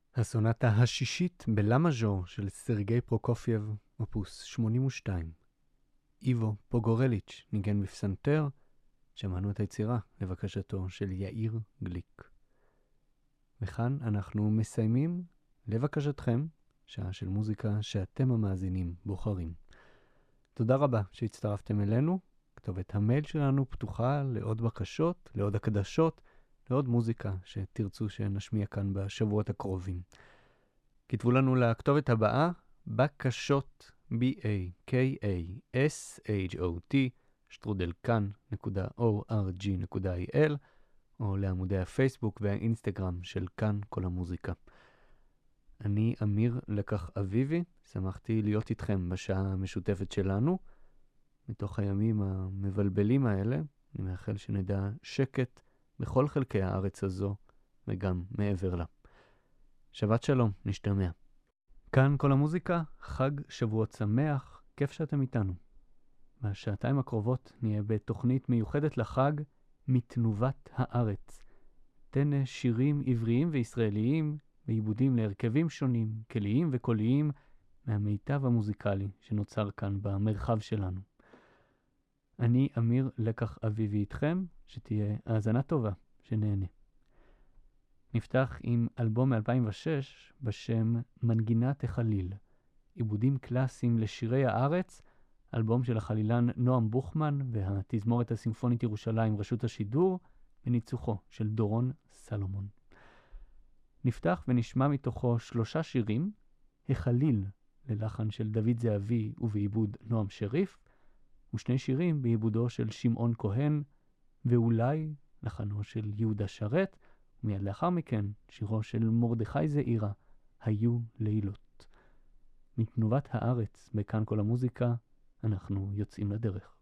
הסונטה השישית בלה מז'ור של סרגי פרוקופייב, אופוס 82. איבו פוגורליץ' ניגן בפסנתר, שמענו את היצירה לבקשתו של יאיר גליק. וכאן אנחנו מסיימים לבקשתכם, שעה של מוזיקה שאתם המאזינים בוחרים. תודה רבה שהצטרפתם אלינו. כתובת המייל שלנו פתוחה לעוד בקשות, לעוד הקדשות, לעוד מוזיקה שתרצו שנשמיע כאן בשבועות הקרובים. כתבו לנו לכתובת הבאה, בקשות, B-A-K-A-S-H-O-T, שטרודלכאן.org.il, או לעמודי הפייסבוק והאינסטגרם של כאן כל המוזיקה. אני אמיר לקח אביבי, שמחתי להיות איתכם בשעה המשותפת שלנו. מתוך הימים המבלבלים האלה, אני מאחל שנדע שקט בכל חלקי הארץ הזו, וגם מעבר לה. שבת שלום, נשתמע. כאן כל המוזיקה, חג שבועות שמח, כיף שאתם איתנו. בשעתיים הקרובות נהיה בתוכנית מיוחדת לחג, מתנובת הארץ. תן שירים עבריים וישראליים, ועיבודים להרכבים שונים, כליים וקוליים, מהמיטב המוזיקלי שנוצר כאן במרחב שלנו. אני אמיר לקח אביבי איתכם, שתהיה האזנה טובה, שנהנה. נפתח עם אלבום מ-2006 בשם מנגינת החליל, עיבודים קלאסיים לשירי הארץ, אלבום של החלילן נועם בוכמן והתזמורת הסימפונית ירושלים רשות השידור, בניצוחו של דורון סלומון. נפתח ונשמע מתוכו 3 שירים, החליל ללחן של דוד זהבי ובעיבוד נועם שריף, ו2 שירים בעיבודו של שמעון כהן, ואולי לחנו של יהודה שרת, ומיד לאחר מכן שירו של מרדכי זעירה, היו לילות. מתנובת הארץ בכאן כל המוזיקה, אנחנו יוצאים לדרך.